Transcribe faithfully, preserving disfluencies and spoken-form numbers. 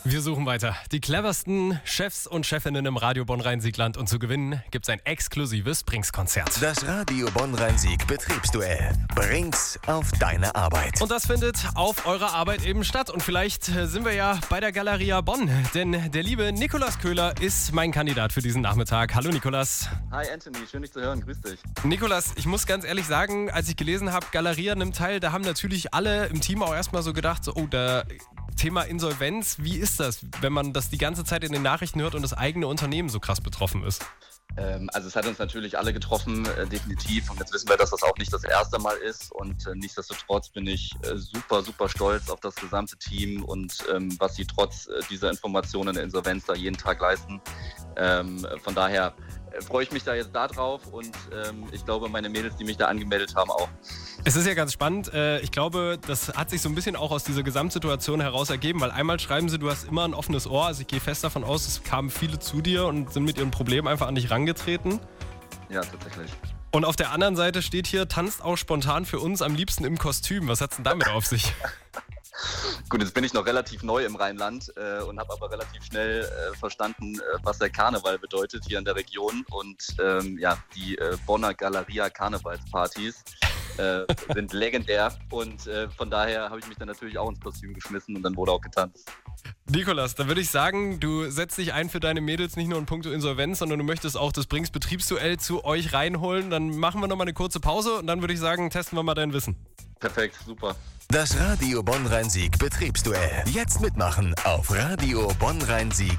Wir suchen weiter. Die cleversten Chefs und Chefinnen im Radio Bonn-Rhein-Sieg-Land. Und zu gewinnen gibt's ein exklusives Brinks-Konzert. Das Radio Bonn-Rhein-Sieg Betriebsduell. Brinks auf deine Arbeit. Und das findet auf eurer Arbeit eben statt. Und vielleicht sind wir ja bei der Galeria Bonn. Denn der liebe Nikolas Köhler ist mein Kandidat für diesen Nachmittag. Hallo Nikolas. Hi Anthony, schön dich zu hören. Grüß dich. Nikolas, ich muss ganz ehrlich sagen, als ich gelesen habe, Galeria nimmt teil, da haben natürlich alle im Team auch erstmal so gedacht, so, oh, da Thema Insolvenz, wie ist das, wenn man das die ganze Zeit in den Nachrichten hört und das eigene Unternehmen so krass betroffen ist? Ähm, also es hat uns natürlich alle getroffen, äh, definitiv. Und jetzt wissen wir, dass das auch nicht das erste Mal ist. Und äh, nichtsdestotrotz bin ich äh, super, super stolz auf das gesamte Team und ähm, was sie trotz äh, dieser Informationen der Insolvenz da jeden Tag leisten. Ähm, von daher äh, freue ich mich da jetzt da drauf und ähm, ich glaube, meine Mädels, die mich da angemeldet haben, auch. Es ist ja ganz spannend. Ich glaube, das hat sich so ein bisschen auch aus dieser Gesamtsituation heraus ergeben, weil einmal schreiben sie, du hast immer ein offenes Ohr. Also ich gehe fest davon aus, es kamen viele zu dir und sind mit ihren Problemen einfach an dich rangetreten. Ja, tatsächlich. Und auf der anderen Seite steht hier, tanzt auch spontan für uns, am liebsten im Kostüm. Was hat's denn damit auf sich? Gut, jetzt bin ich noch relativ neu im Rheinland äh, und habe aber relativ schnell äh, verstanden, äh, was der Karneval bedeutet hier in der Region. Und ähm, ja, die äh, Bonner Galeria Karnevalspartys äh, sind legendär. Und äh, von daher habe ich mich dann natürlich auch ins Kostüm geschmissen und dann wurde auch getanzt. Nikolas, dann würde ich sagen, du setzt dich ein für deine Mädels nicht nur in puncto Insolvenz, sondern du möchtest auch das Brinks Betriebsduell zu euch reinholen. Dann machen wir nochmal eine kurze Pause und dann würde ich sagen, testen wir mal dein Wissen. Perfekt, super. Das Radio Bonn-Rhein-Sieg Betriebsduell. Jetzt mitmachen auf radio bonn rhein sieg